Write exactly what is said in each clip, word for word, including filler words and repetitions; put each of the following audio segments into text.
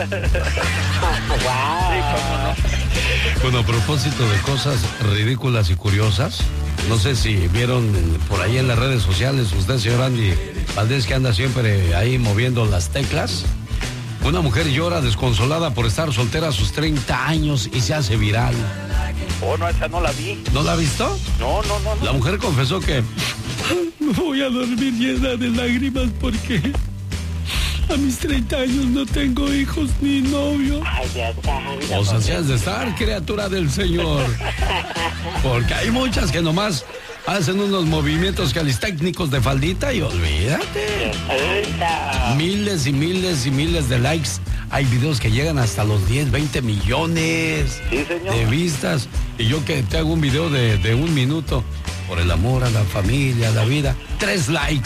Sí, cómo no. Bueno, a propósito de cosas ridículas y curiosas, no sé si vieron por ahí en las redes sociales, usted, señor Andy Valdés, que anda siempre ahí moviendo las teclas. Una mujer llora desconsolada por estar soltera a sus treinta años y se hace viral. Oh, no, esa no la vi. ¿No la ha visto? No, no, no, no. La mujer confesó que me voy a dormir llena de lágrimas porque a mis treinta años no tengo hijos ni novio. Ay, Dios santo. O sea, si has de estar, criatura del Señor. Porque hay muchas que nomás hacen unos movimientos calistécnicos de faldita y olvídate. Miles y miles y miles de likes. Hay videos que llegan hasta los diez, veinte millones Sí, señor. de vistas. Y yo que te hago un video de, de un minuto por el amor a la familia, a la vida. Tres likes.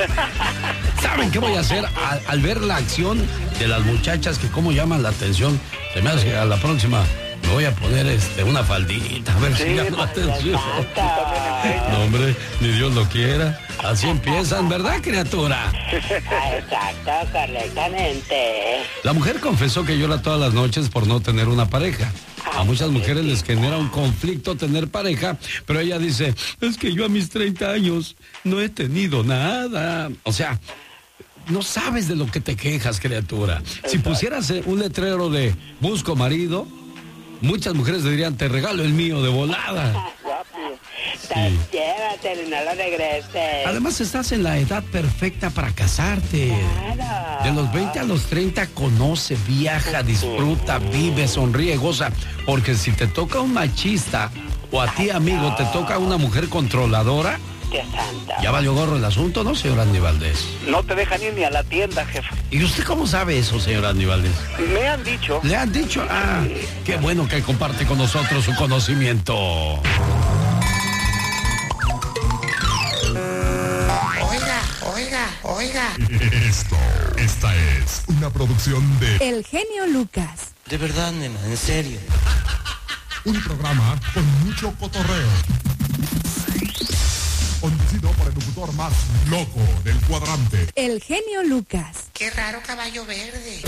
¿Saben qué voy a hacer al, al ver la acción de las muchachas que cómo llaman la atención? Se me hace que a la próxima me voy a poner este una faldita a ver Sí, si llama la atención. Exacto. No, hombre, ni Dios lo quiera. Así empiezan, ¿verdad, criatura? Ah, exacto, correctamente. La mujer confesó que llora todas las noches por no tener una pareja. A muchas mujeres les genera un conflicto tener pareja, pero ella dice, es que yo a mis treinta años no he tenido nada. O sea, no sabes de lo que te quejas, criatura. Si pusieras un letrero de busco marido, muchas mujeres dirían, te regalo el mío de volada. Pues llévatelo y no lo regreses. Además, estás en la edad perfecta para casarte. Claro. De los veinte a los treinta, conoce, viaja, disfruta, vive, sonríe, goza. Porque si te toca un machista o a ti, amigo, te toca una mujer controladora, Dios santo. ya valió gorro el asunto, ¿no, señor Andy Valdés? No te dejan ir ni a la tienda, jefe. ¿Y usted cómo sabe eso, señor Andy Valdés? Me han dicho. ¿Le han dicho? Ah, qué bueno que comparte con nosotros su conocimiento. Oiga, oiga, oiga. Esto, esta es una producción de El genio Lucas. De verdad, nena, en serio. un programa con mucho cotorreo. Conducido por el locutor más loco del cuadrante. El genio Lucas. Qué raro caballo verde.